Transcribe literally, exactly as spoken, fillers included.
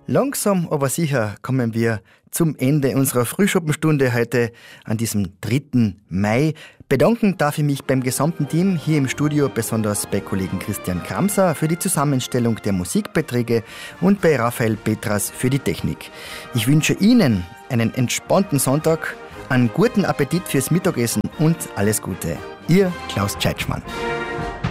Langsam, aber sicher kommen wir zum Ende unserer Frühschoppenstunde heute an diesem dritten Mai. Bedanken darf ich mich beim gesamten Team hier im Studio, besonders bei Kollegen Christian Kramser für die Zusammenstellung der Musikbeiträge und bei Raphael Petras für die Technik. Ich wünsche Ihnen einen entspannten Sonntag, einen guten Appetit fürs Mittagessen und alles Gute. Ihr Klaus Tschetschmann.